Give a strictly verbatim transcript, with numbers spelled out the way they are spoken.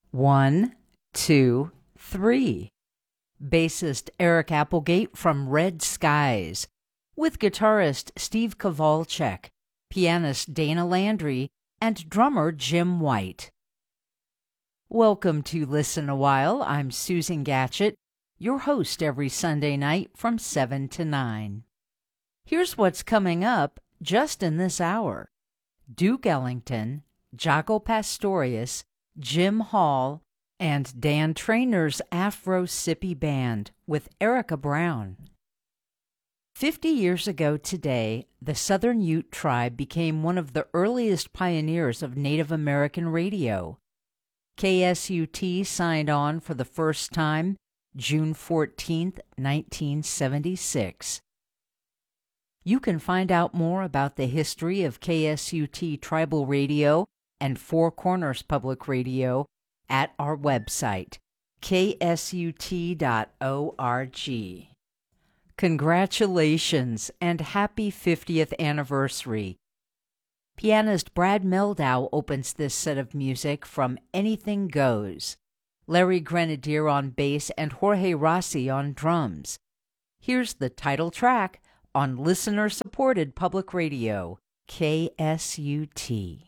One, two, three. Bassist Eric Applegate from Red Skies, with guitarist Steve Kowalczyk, pianist Dana Landry, and drummer Jim White. Welcome to Listen a While. I'm Susan Gatchett, your host every Sunday night from seven to nine. Here's what's coming up just in this hour. Duke Ellington, Jaco Pastorius, Jim Hall, and Dan Trainor's Afro Sippy Band with Erica Brown. Fifty years ago today, the Southern Ute tribe became one of the earliest pioneers of Native American radio. K S U T signed on for the first time June fourteenth, nineteen seventy-six. You can find out more about the history of K S U T Tribal Radio and Four Corners Public Radio at our website, k s u t dot org. Congratulations and happy fiftieth anniversary. Pianist Brad Mehldau opens this set of music from Anything Goes. Larry Grenadier on bass and Jorge Rossi on drums. Here's the title track on listener-supported public radio, K S U T.